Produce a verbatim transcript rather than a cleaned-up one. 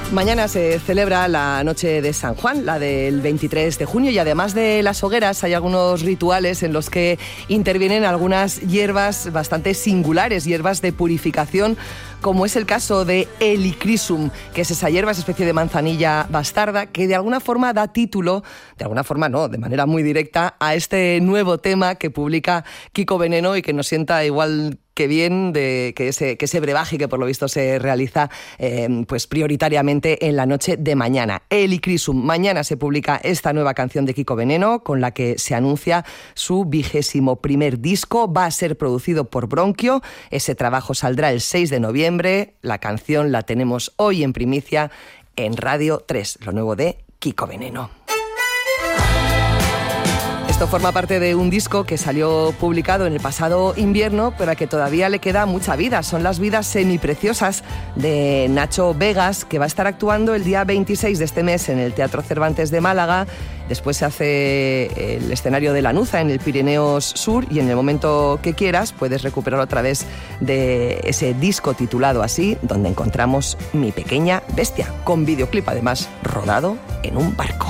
Mañana se celebra la noche de San Juan, la del veintitrés de junio, y además de las hogueras hay algunos rituales en los que intervienen algunas hierbas bastante singulares, hierbas de purificación, como es el caso de Helichrysum, que es esa hierba, esa especie de manzanilla bastarda que de alguna forma da título, de alguna forma no, de manera muy directa, a este nuevo tema que publica Kiko Veneno y que nos sienta igual que bien de que ese, que ese brebaje que por lo visto se realiza eh, pues prioritariamente en la noche de mañana. Helichrysum. Mañana se publica esta nueva canción de Kiko Veneno con la que se anuncia su vigésimo primer disco. Va a ser producido por Bronquio. Ese trabajo saldrá el seis de noviembre. La canción la tenemos hoy en primicia en Radio tres. Lo nuevo de Kiko Veneno. Esto forma parte de un disco que salió publicado en el pasado invierno, pero a que todavía le queda mucha vida. Son las vidas semipreciosas de Nacho Vegas, que va a estar actuando el día veintiséis de este mes en el Teatro Cervantes de Málaga. Después se hace el escenario de Lanuza en el Pirineos Sur, y en el momento que quieras puedes recuperarlo a través de ese disco titulado así, donde encontramos Mi Pequeña Bestia, con videoclip además rodado en un barco.